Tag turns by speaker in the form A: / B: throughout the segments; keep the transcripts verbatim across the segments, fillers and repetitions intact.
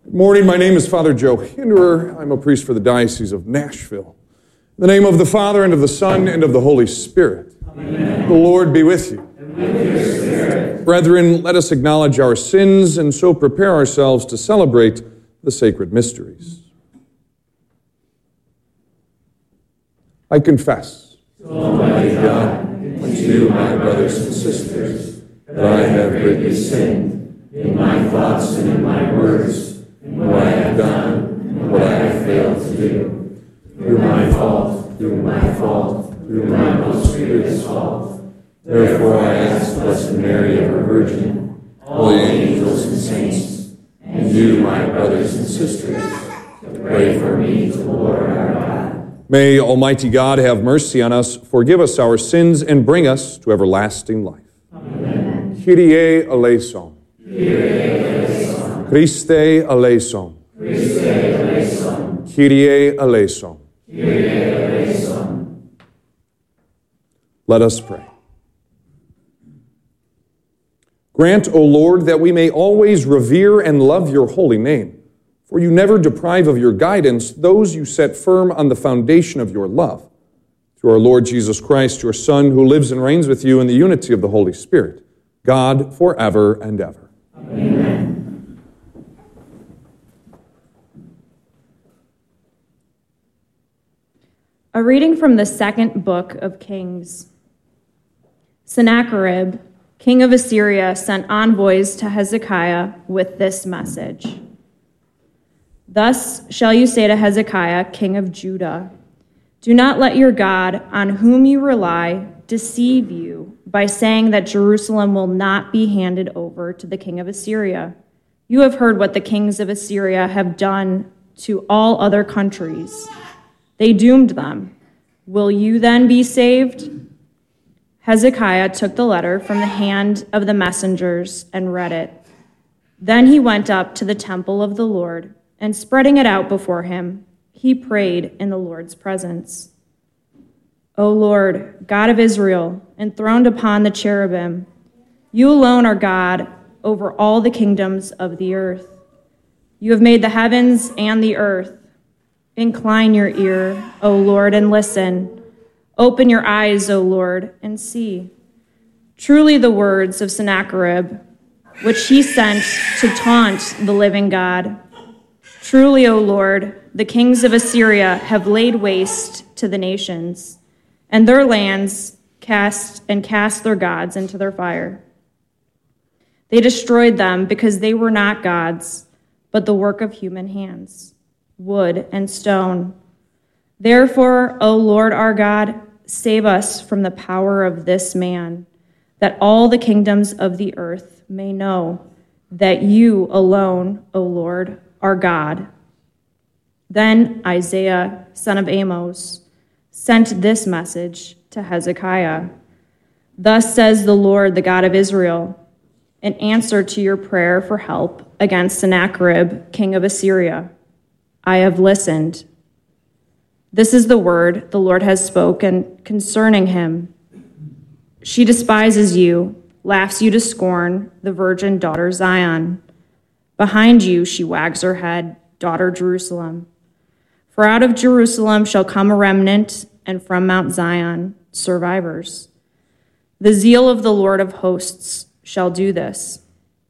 A: Good morning. My name is Father Joe Hinderer. I'm a priest for the Diocese of Nashville. In the name of the Father, and of the Son, and of the Holy Spirit. Amen. The Lord be with you.
B: And with your spirit.
A: Brethren, let us acknowledge our sins and so prepare ourselves to celebrate the sacred mysteries. I confess
B: to Almighty God, and to you, my brothers and sisters, that I have greatly sinned in my thoughts and in my words, in what I have done and what I have failed to do. Through my fault, through my fault, through my most grievous fault. Therefore I ask Blessed Mary, ever Virgin, all the angels and saints, and you, my brothers and sisters, to pray for me to the Lord our God.
A: May Almighty God have mercy on us, forgive us our sins, and bring us to everlasting life.
B: Amen.
A: Kyrie eleison.
B: Kyrie eleison.
A: Christe eleison.
B: Christe eleison.
A: Kyrie eleison.
B: Kyrie eleison.
A: Let us pray. Grant, O Lord, that we may always revere and love your holy name. For you never deprive of your guidance those you set firm on the foundation of your love. Through our Lord Jesus Christ, your Son, who lives and reigns with you in the unity of the Holy Spirit, God, forever and ever.
B: Amen.
C: A reading from the second book of Kings. Sennacherib, king of Assyria, sent envoys to Hezekiah with this message. Thus shall you say to Hezekiah, king of Judah, do not let your God, on whom you rely, deceive you by saying that Jerusalem will not be handed over to the king of Assyria. You have heard what the kings of Assyria have done to all other countries. They doomed them. Will you then be saved? Hezekiah took the letter from the hand of the messengers and read it. Then he went up to the temple of the Lord, and spreading it out before him, he prayed in the Lord's presence. O Lord, God of Israel, enthroned upon the cherubim, you alone are God over all the kingdoms of the earth. You have made the heavens and the earth. Incline your ear, O Lord, and listen. Open your eyes, O Lord, and see. Truly the words of Sennacherib, which he sent to taunt the living God. Truly, O Lord, the kings of Assyria have laid waste to the nations, and their lands cast and cast their gods into their fire. They destroyed them because they were not gods, but the work of human hands, wood and stone. Therefore, O Lord our God, save us from the power of this man, that all the kingdoms of the earth may know that you alone, O Lord, are God. Then Isaiah, son of Amos, sent this message to Hezekiah. Thus says the Lord, the God of Israel, in answer to your prayer for help against Sennacherib, king of Assyria, I have listened. This is the word the Lord has spoken concerning him. She despises you, laughs you to scorn, the virgin daughter Zion. Behind you she wags her head, daughter Jerusalem. For out of Jerusalem shall come a remnant, and from Mount Zion survivors. The zeal of the Lord of hosts shall do this.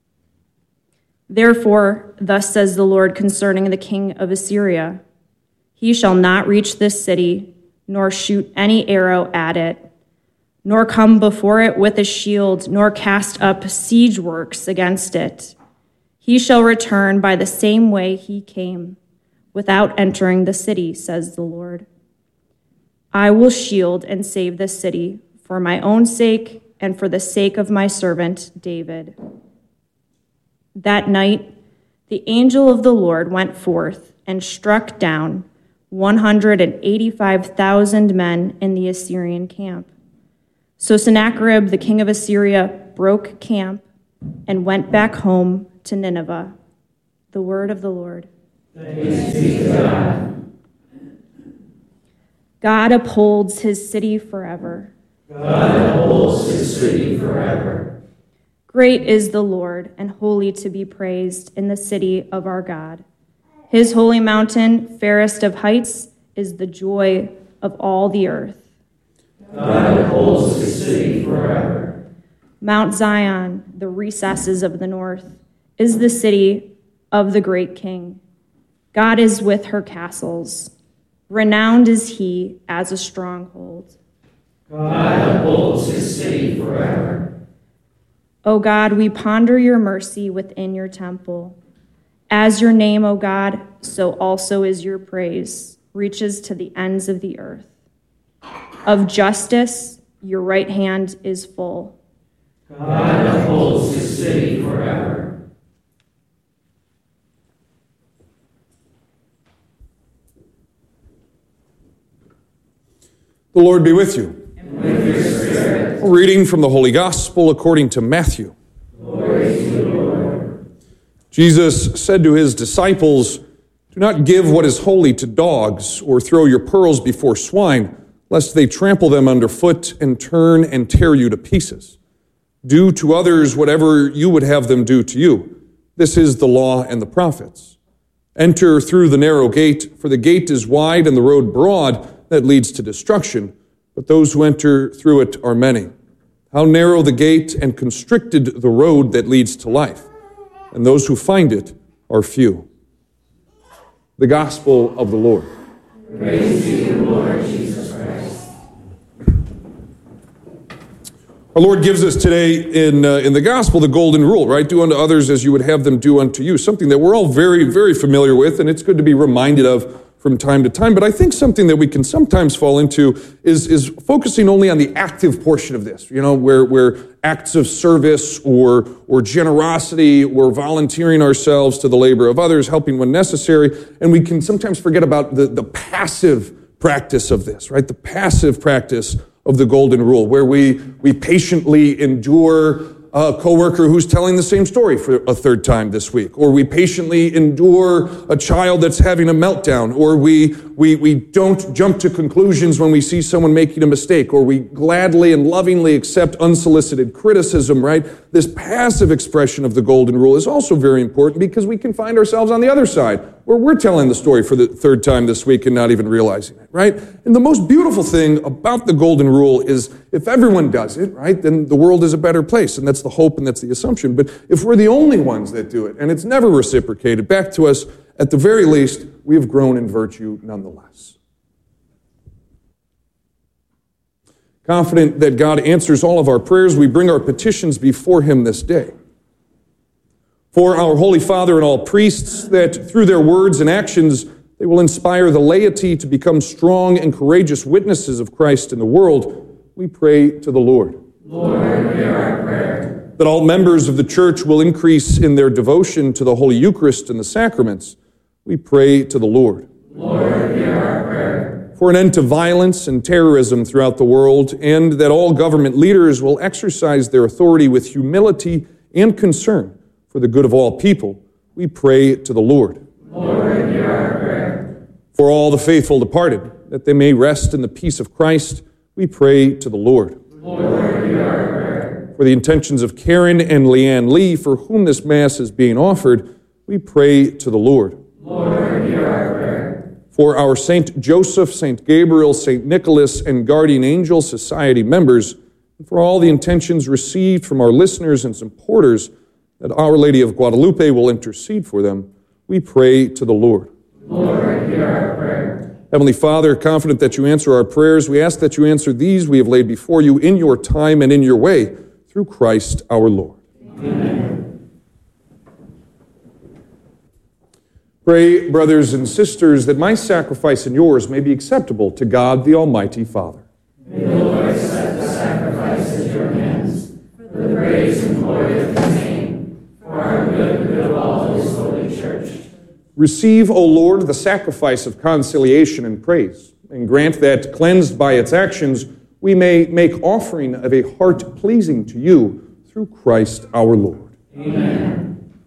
C: Therefore, thus says the Lord concerning the king of Assyria, he shall not reach this city, nor shoot any arrow at it, nor come before it with a shield, nor cast up siege works against it. He shall return by the same way he came, without entering the city, says the Lord. I will shield and save this city for my own sake and for the sake of my servant David. That night, the angel of the Lord went forth and struck down one hundred eighty-five thousand men in the Assyrian camp. So Sennacherib, the king of Assyria, broke camp and went back home to Nineveh. The word of the Lord.
B: Thanks be to God.
C: God upholds his city forever.
B: God upholds his city forever.
C: Great is the Lord, and holy to be praised in the city of our God. His holy mountain, fairest of heights, is the joy of all the earth.
B: God upholds his city forever.
C: Mount Zion, the recesses of the north, is the city of the great king. God is with her castles. Renowned is he as a stronghold.
B: God upholds his city forever.
C: O God, we ponder your mercy within your temple. As your name, O God, so also is your praise, reaches to the ends of the earth. Of justice, your right hand is full.
B: God upholds his city forever.
A: The Lord be with you.
B: And with your spirit.
A: A reading from the Holy Gospel according to Matthew.
B: Glory to you, Lord.
A: Jesus said to his disciples, "Do not give what is holy to dogs, or throw your pearls before swine, lest they trample them underfoot and turn and tear you to pieces. Do to others whatever you would have them do to you. This is the law and the prophets. Enter through the narrow gate, for the gate is wide and the road broad that leads to destruction, but those who enter through it are many. How narrow the gate and constricted the road that leads to life, and those who find it are few." The Gospel of the Lord.
B: Praise to you, Lord Jesus Christ.
A: Our Lord gives us today in uh, in the Gospel the golden rule, right? Do unto others as you would have them do unto you. Something that we're all very, very familiar with, and it's good to be reminded of from time to time. But I think something that we can sometimes fall into is, is focusing only on the active portion of this, you know, where, where acts of service or, or generosity or volunteering ourselves to the labor of others, helping when necessary. And we can sometimes forget about the, the passive practice of this, right? The passive practice of the golden rule, where we, we patiently endure a coworker who's telling the same story for a third time this week, or we patiently endure a child that's having a meltdown, or we we we don't jump to conclusions when we see someone making a mistake, or we gladly and lovingly accept unsolicited criticism, right? This passive expression of the golden rule is also very important because we can find ourselves on the other side, where we're telling the story for the third time this week and not even realizing it, right? And the most beautiful thing about the golden rule is if everyone does it, right, then the world is a better place, and that's the hope and that's the assumption. But if we're the only ones that do it, and it's never reciprocated back to us, at the very least, we have grown in virtue nonetheless. Confident that God answers all of our prayers, we bring our petitions before him this day. For our Holy Father and all priests, that through their words and actions, they will inspire the laity to become strong and courageous witnesses of Christ in the world, we pray to the Lord.
B: Lord, hear our prayer.
A: That all members of the church will increase in their devotion to the Holy Eucharist and the sacraments, we pray to the Lord.
B: Lord, hear our prayer.
A: For an end to violence and terrorism throughout the world, and that all government leaders will exercise their authority with humility and concern for the good of all people, we pray to the Lord.
B: Lord, hear our prayer.
A: For all the faithful departed, that they may rest in the peace of Christ, we pray to the Lord.
B: Lord, hear our prayer.
A: For the intentions of Karen and Leanne Lee, for whom this Mass is being offered, we pray to the Lord.
B: Lord, hear our prayer.
A: For our Saint Joseph, Saint Gabriel, Saint Nicholas, and Guardian Angel Society members, and for all the intentions received from our listeners and supporters, that Our Lady of Guadalupe will intercede for them, we pray to the Lord.
B: Lord, hear our prayer.
A: Heavenly Father, confident that you answer our prayers, we ask that you answer these we have laid before you in your time and in your way, through Christ our Lord.
B: Amen.
A: Pray, brothers and sisters, that my sacrifice and yours may be acceptable to God the Almighty Father.
B: May the Lord accept the sacrifice at your hands, for the praise and glory of his name, for our good and the good of all his holy church.
A: Receive, O Lord, the sacrifice of conciliation and praise, and grant that, cleansed by its actions, we may make offering of a heart pleasing to you through Christ our Lord.
B: Amen.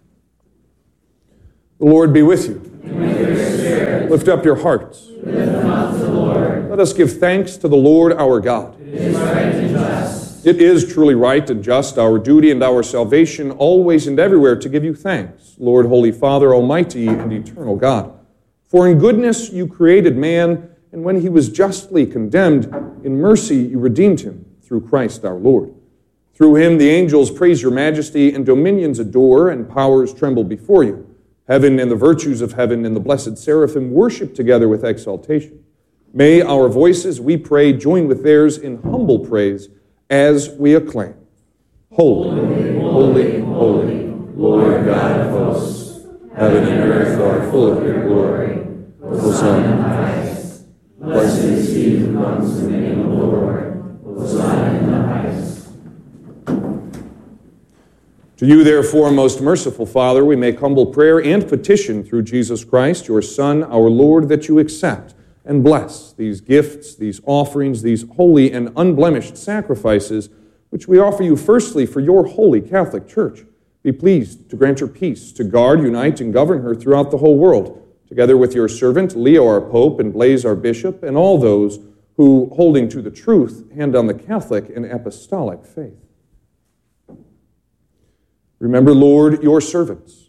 A: The Lord be with you.
B: And with your spirit.
A: Lift up your hearts.
B: Lift them up to the Lord.
A: Let us give thanks to the Lord our God.
B: It is right and just.
A: It is truly right and just, our duty and our salvation, always and everywhere to give you thanks, Lord, Holy Father, Almighty and eternal God. For in goodness you created man, and when he was justly condemned, in mercy you redeemed him through Christ our Lord. Through him the angels praise your majesty, and dominions adore, and powers tremble before you. Heaven and the virtues of heaven and the blessed seraphim worship together with exaltation. May our voices, we pray, join with theirs in humble praise as we acclaim. Holy, holy, holy, Lord God of hosts, heaven and earth are full of your glory. Hosanna in the highest. Blessed is he who comes in the name of the Lord. Hosanna in the highest. To you, therefore, most merciful Father, we make humble prayer and petition through Jesus Christ, your Son, our Lord, that you accept and bless these gifts, these offerings, these holy and unblemished sacrifices, which we offer you firstly for your holy Catholic Church. Be pleased to grant her peace, to guard, unite, and govern her throughout the whole world, together with your servant, Leo our Pope, and Blaise our Bishop, and all those who, holding to the truth, hand on the Catholic and apostolic faith. Remember, Lord, your servants,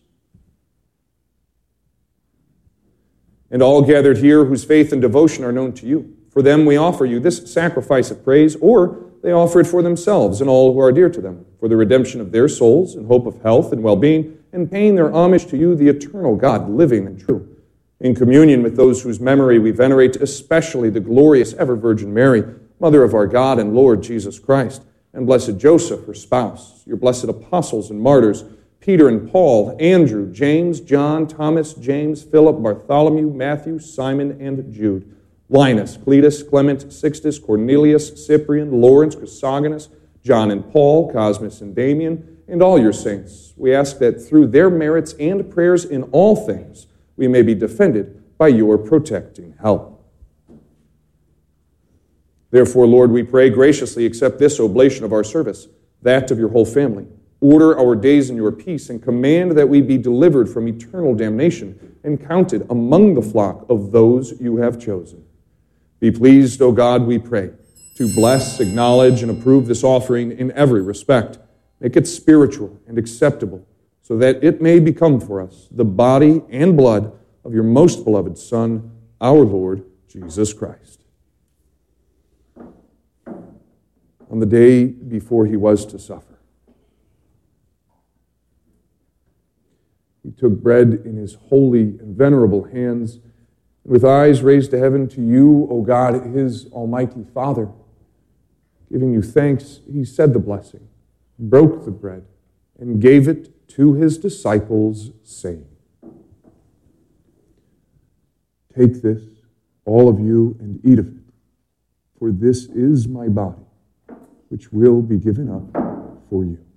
A: and all gathered here whose faith and devotion are known to you. For them we offer you this sacrifice of praise, or they offer it for themselves and all who are dear to them, for the redemption of their souls and hope of health and well-being, and paying their homage to you, the eternal God, living and true. In communion with those whose memory we venerate, especially the glorious ever-Virgin Mary, Mother of our God and Lord Jesus Christ, and blessed Joseph, her spouse, your blessed apostles and martyrs, Peter and Paul, Andrew, James, John, Thomas, James, Philip, Bartholomew, Matthew, Simon, and Jude, Linus, Cletus, Clement, Sixtus, Cornelius, Cyprian, Lawrence, Chrysogonus, John and Paul, Cosmas and Damian, and all your saints. We ask that through their merits and prayers in all things, we may be defended by your protecting help. Therefore, Lord, we pray, graciously accept this oblation of our service, that of your whole family. Order our days in your peace, and command that we be delivered from eternal damnation and counted among the flock of those you have chosen. Be pleased, O God, we pray, to bless, acknowledge, and approve this offering in every respect. Make it spiritual and acceptable, so that it may become for us the body and blood of your most beloved Son, our Lord Jesus Christ. On the day before he was to suffer, he took bread in his holy and venerable hands, and with eyes raised to heaven, to you, O God, his almighty Father, giving you thanks, he said the blessing, broke the bread, and gave it to his disciples, saying, "Take this, all of you, and eat of it, for this is my body, which will be given up for you."